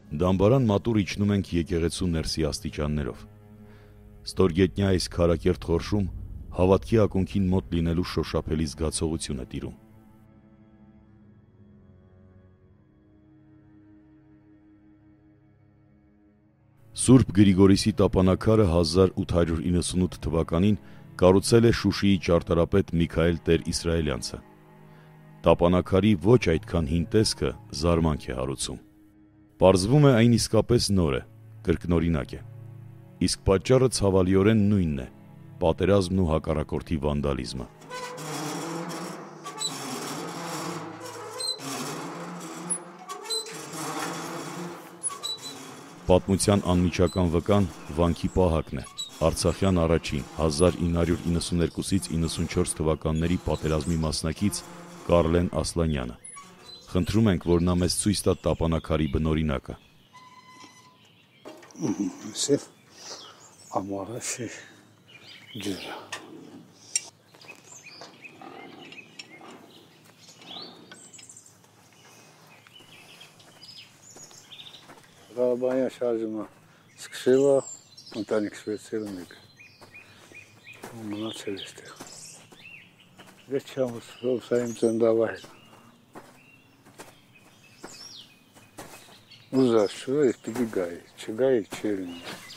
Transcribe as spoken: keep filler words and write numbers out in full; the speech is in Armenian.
Դամբարան մատուռ իջնում ենք եկեղեցու ներսի աստիճաններով։ Ստորգետնյա այս քարակերտ խորշում հավատքի ակունքին մոտ լինելու շոշափելի զգացողություն է տիրում։ Սուրբ Գրիգորիսի տապանակարը հազար ութ հարյուր իննսունութ թվականին կառուցել է Շուշիի ճարտարապետ Միքայել Տեր-Իսրայելյանցը։ Տապանակարի ոչ այդքան հին տեսքը զարմանք է հարուցում։ Պարզվում է այն իսկապես նոր է, կրկնօրինակ է։ Իսկ պատճառը ցավալիորեն նույնն է՝ պատերազմն ու հակառակորդի վանդալիզմը։ Պատմության անմիջական վկան վանքի պահակն է, Արցախյան առաջին հազար ինը հարյուր իննսուներկուսից իննսունչորս թվականների պատերազմի մասնակից Կարլեն Ասլանյանը։ Խնդրում ենք, որ նա մեզ ցույց տա տապանակարի բնօրինակը։ Սև ամառաշի ջուրը։ Ղարաբաղյան շարժումը սկսել է, ընտանիքս վերցել եմ եկել։ Մնացել էստեղ։ Ես չեմ ուսայիմ ծնդավայր։ Ուզած շուրը պիտի գայի, չգայի չելին։